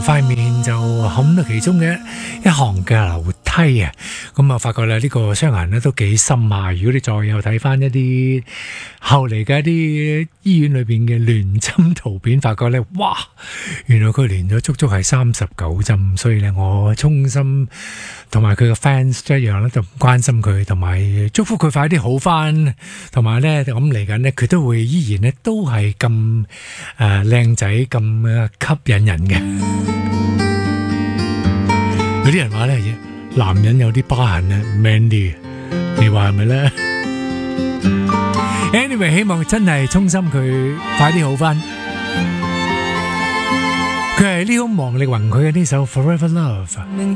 塊面就冚到其中嘅一行嘅樓梯啊，咁啊發覺咧呢個傷痕咧都幾深啊！如果你再有睇翻一啲後嚟嘅一啲醫院裏邊嘅連針圖片，發覺咧哇，原來佢連咗足足係39針，所以咧我衷心同埋佢嘅 fans 一樣咧，就關心佢，同埋祝福佢快啲好翻，同埋咧咁嚟緊咧佢都會依然咧都係咁靚仔咁吸引人嘅。有啲人話咧，男人有啲疤痕咧 man 啲，你話係咪咧 ？Anyway， 希望真係衷心佢快啲好翻。佢係呢種王力宏佢嘅呢首 Forever Love。